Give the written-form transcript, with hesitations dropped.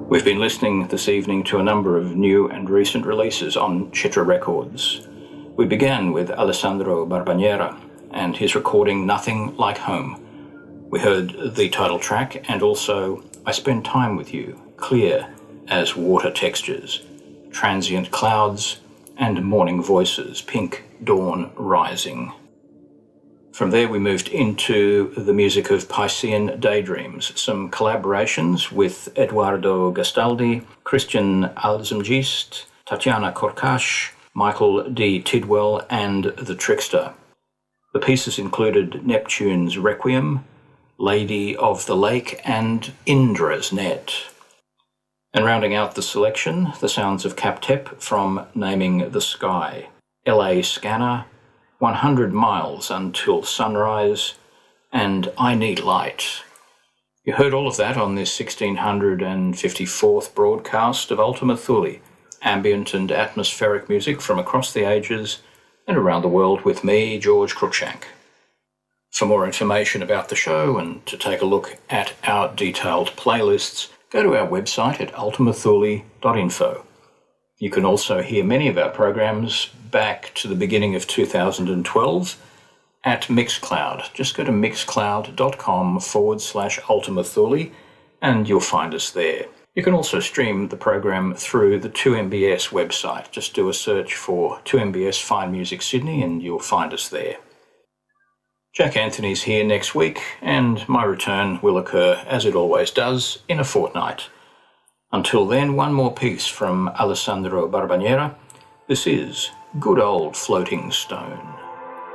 We've been listening this evening to a number of new and recent releases on Citra Records. We began with Alessandro Barbaniera and his recording Nothing Like Home. We heard the title track and also I Spend Time With You, Clear as Water Textures, Transient Clouds, and Morning Voices, Pink Dawn Rising. From there we moved into the music of Piscean Daydreams, some collaborations with Eduardo Gastaldi, Christian Alzemgeest, Tatiana Korkash, Michael D. Tidwell, and The Trickster. The pieces included Neptune's Requiem, Lady of the Lake, and Indra's Net. And rounding out the selection, the sounds of Captep from Naming the Sky, LA Scanner, 100 Miles Until Sunrise, and I Need Light. You heard all of that on this 1654th broadcast of Ultima Thule, ambient and atmospheric music from across the ages and around the world with me, George Cruikshank. For more information about the show and to take a look at our detailed playlists, go to our website at ultimathule.info. You can also hear many of our programs back to the beginning of 2012 at Mixcloud. Just go to mixcloud.com/Ultima Thule and you'll find us there. You can also stream the program through the 2MBS website. Just do a search for 2MBS Fine Music Sydney and you'll find us there. Jack Anthony's here next week and my return will occur, as it always does, in a fortnight. Until then, one more piece from Alessandro Barbaniera. This is Good Old Floating Stone.